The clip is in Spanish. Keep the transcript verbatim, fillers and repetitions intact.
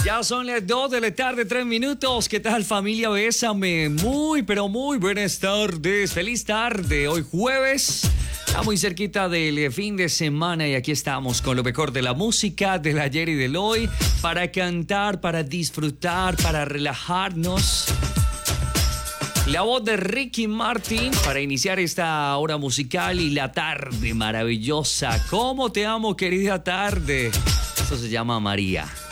Ya son las dos de la tarde, tres minutos. ¿Qué tal, familia? Bésame. Muy, pero muy buenas tardes. Feliz tarde. Hoy jueves. Está muy cerquita del fin de semana y aquí estamos con lo mejor de la música, del ayer y del hoy, para cantar, para disfrutar, para relajarnos. La voz de Ricky Martin para iniciar esta hora musical y la tarde maravillosa. ¿Cómo te amo, querida tarde? Eso se llama María.